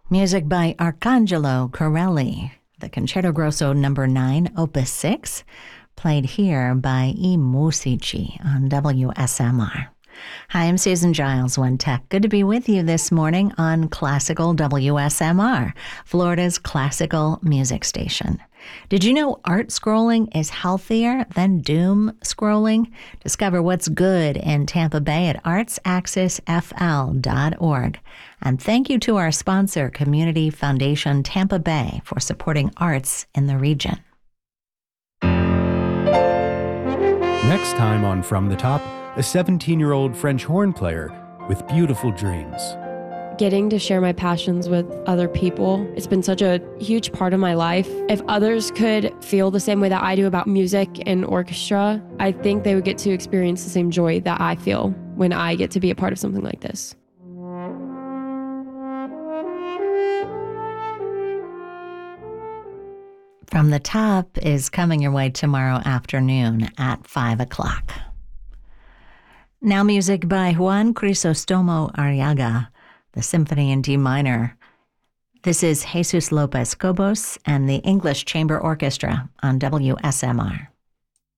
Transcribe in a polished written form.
Music by Arcangelo Corelli, the Concerto Grosso No. 9, Opus 6, played here by I Musici on WSMR. Hi, I'm Susan Giles, One Tech. Good to be with you this morning on Classical WSMR, Florida's classical music station. Did you know art scrolling is healthier than doom scrolling? Discover what's good in Tampa Bay at artsaccessfl.org. And thank you to our sponsor, Community Foundation Tampa Bay, for supporting arts in the region. Next time on From the Top, a 17-year-old French horn player with beautiful dreams. Getting to share my passions with other people, it's been such a huge part of my life. If others could feel the same way that I do about music and orchestra, I think they would get to experience the same joy that I feel when I get to be a part of something like this. From the Top is coming your way tomorrow afternoon at 5 o'clock. Now music by Juan Crisostomo Arriaga, the Symphony in D minor. This is Jesus Lopez Cobos and the English Chamber Orchestra on WSMR.